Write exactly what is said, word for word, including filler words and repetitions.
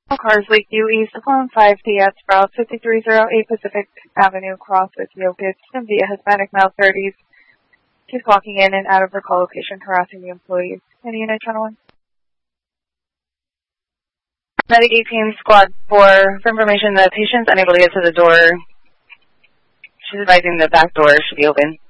Cars Lakeview East upon five P S Route fifty-three oh eight Pacific Avenue cross with Yokich via Hispanic male thirties. She's walking in and out of her call location harassing the employees. Any unit channel one? Medic eighteen Squad four, for information, the patient's unable to get to the door. She's advising the back door should be open.